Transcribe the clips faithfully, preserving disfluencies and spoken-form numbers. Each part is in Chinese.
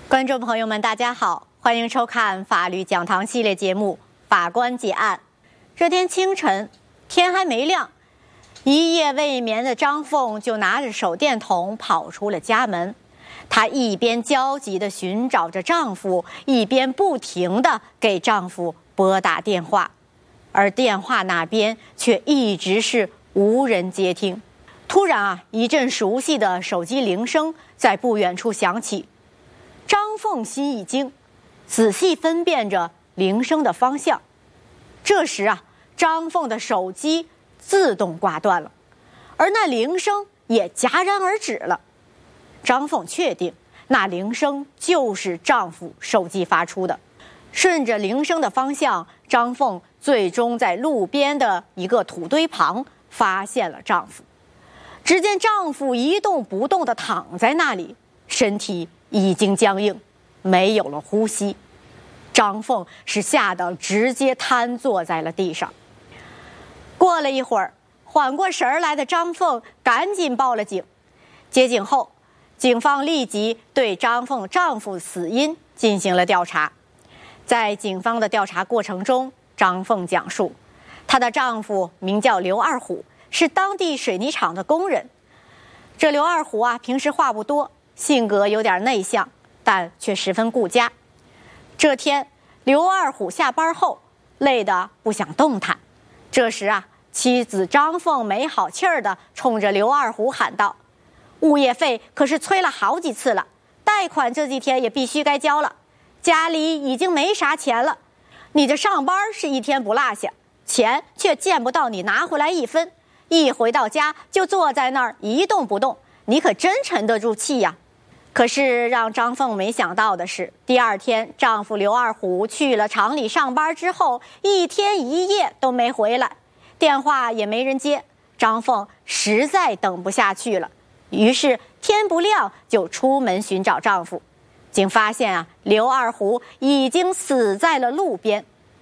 观众朋友们，大家好，欢迎收看法律讲堂系列节目《法官解案》。这天清晨，天还没亮，一夜未眠的张凤就拿着手电筒跑出了家门。她一边焦急地寻找着丈夫，一边不停地给丈夫拨打电话，而电话那边却一直是无人接听。突然啊，一阵熟悉的手机铃声在不远处响起。张凤心一惊，仔细分辨着铃声的方向。这时啊，张凤的手机自动挂断了，而那铃声也戛然而止了。张凤确定那铃声就是丈夫手机发出的。顺着铃声的方向，张凤最终在路边的一个土堆旁发现了丈夫。只见丈夫一动不动地躺在那里，身体已经僵硬，没有了呼吸。张凤是吓得直接瘫坐在了地上。过了一会儿，缓过神来的张凤赶紧报了警。接警后，警方立即对张凤丈夫死因进行了调查。在警方的调查过程中，张凤讲述，她的丈夫名叫刘二虎，是当地水泥厂的工人。这刘二虎啊，平时话不多，性格有点内向，但却十分顾家。这天，刘二虎下班后累得不想动弹。这时啊，妻子张凤没好气儿地冲着刘二虎喊道：“物业费可是催了好几次了，贷款这几天也必须该交了，家里已经没啥钱了。你这上班是一天不落下，钱却见不到你拿回来一分，一回到家就坐在那儿一动不动，你可真沉得住气呀！”可是让张凤没想到的是，第二天丈夫刘二虎去了厂里上班之后，一天一夜都没回来，电话也没人接。张凤实在等不下去了，于是天不亮就出门寻找丈夫，竟发现啊，刘二虎已经死在了路边。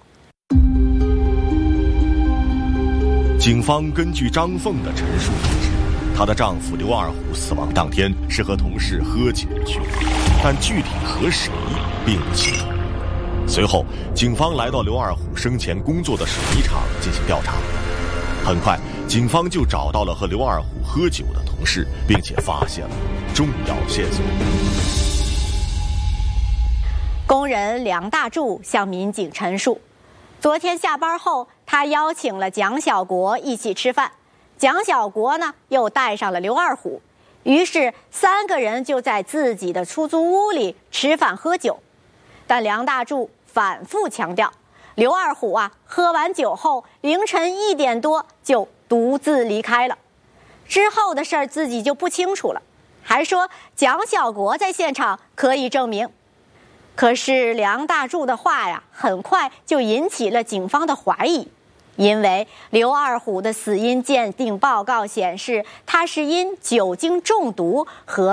警方根据张凤的陈述得知，她的丈夫刘二虎死亡当天是和同事喝酒去了，但具体和谁并不清楚。随后，警方来到刘二虎生前工作的水泥厂进行调查。很快，警方就找到了和刘二虎喝酒的同事，并且发现了重要线索。 工人梁大柱向民警陈述，昨天下班后，他邀请了蒋小国一起吃饭，蒋小国呢又带上了刘二虎，于是三个人就在自己的出租屋里吃饭喝酒。但梁大柱反复强调，刘二虎啊喝完酒后凌晨一点多就独自离开了，之后的事儿自己就不清楚了，还说蒋小国在现场可以证明。可是梁大柱的话呀，很快就引起了警方的怀疑，因为刘二虎的死因鉴定报告显示，他是因酒精中毒和